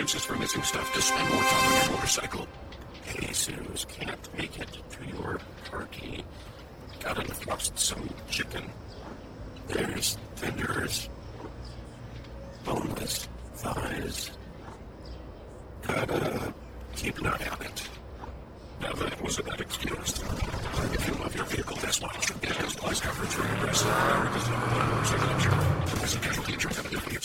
excuses for missing stuff to spend more time on your motorcycle. Jesus can't make it to your car key. Gotta thrust some chicken. There's tenders. Boneless thighs. Gotta keep an eye on it. Now that was a bad excuse. If you love your vehicle this much, get Glass coverage for Progressive, America's #1 motorcycle insurer. Progressive Casualty Insurance Company.